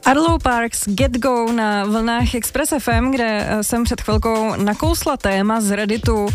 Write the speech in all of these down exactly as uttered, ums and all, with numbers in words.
Arlo Parks, Get Go na vlnách Express F M, kde jsem před chvilkou nakousla téma z Redditu uh,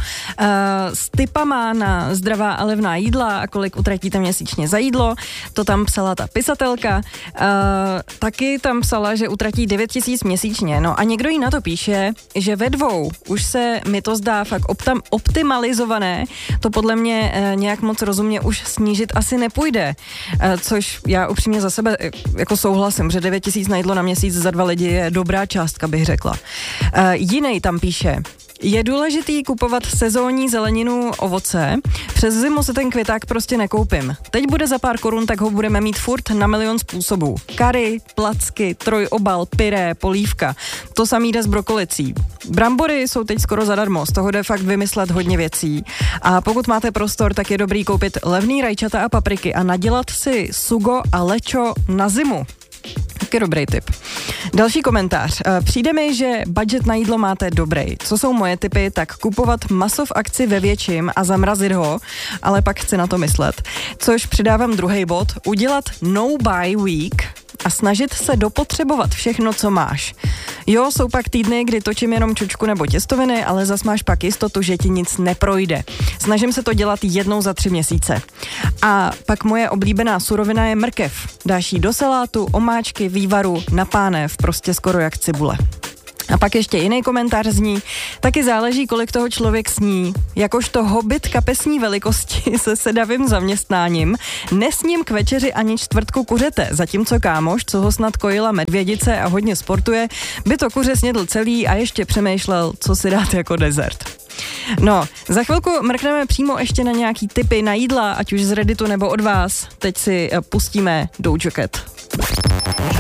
s tipama na zdravá a levná jídla a kolik utratíte měsíčně za jídlo. To tam psala ta pisatelka. Uh, taky tam psala, že utratí devět tisíc měsíčně. No a někdo jí na to píše, že ve dvou už se mi to zdá fakt optam, optimalizované. To podle mě uh, nějak moc rozumně už snížit asi nepůjde. Uh, což já upřímně za sebe jako souhlasím, že devět tisíc na jídlo na měsíc za dva lidi je dobrá částka, bych řekla. Uh, jiný tam píše, je důležitý kupovat sezónní zeleninu, ovoce. Přes zimu se ten květák prostě nekoupím. Teď bude za pár korun, tak ho budeme mít furt na milion způsobů. Kary, placky, trojobal, pyré, polívka. To samý jde s brokolicí. Brambory jsou teď skoro zadarmo, z toho jde fakt vymyslet hodně věcí. A pokud máte prostor, tak je dobrý koupit levný rajčata a papriky a nadělat si sugo a lečo na zimu. Taky dobrý tip. Další komentář. Přijde mi, že budget na jídlo máte dobrý. Co jsou moje tipy? Tak kupovat maso v akci ve větším a zamrazit ho, ale pak chci na to myslet. Což přidávám druhý bod. Udělat no buy week a snažit se dopotřebovat všechno, co máš. Jo, jsou pak týdny, kdy točím jenom čučku nebo těstoviny, ale zas máš pak jistotu, že ti nic neprojde. Snažím se to dělat jednou za tři měsíce. A pak moje oblíbená surovina je mrkev. Dáš jí do salátu, omáčky, vývaru, na pánev, prostě skoro jak cibule. A pak ještě jiný komentář zní, taky záleží, kolik toho člověk sní. Jakožto hobit kapesní velikosti se sedavým zaměstnáním nesním k večeři ani čtvrtku kuřete, zatímco kámoš, co ho snad kojila medvědice a hodně sportuje, by to kuře snědl celý a ještě přemýšlel, co si dát jako dezert. No, za chvilku mrkneme přímo ještě na nějaký tipy na jídla, ať už z Redditu nebo od vás. Teď si pustíme Doja Cat.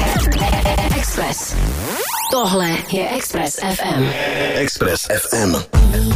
Express. Tohle je Express F M. Express F M.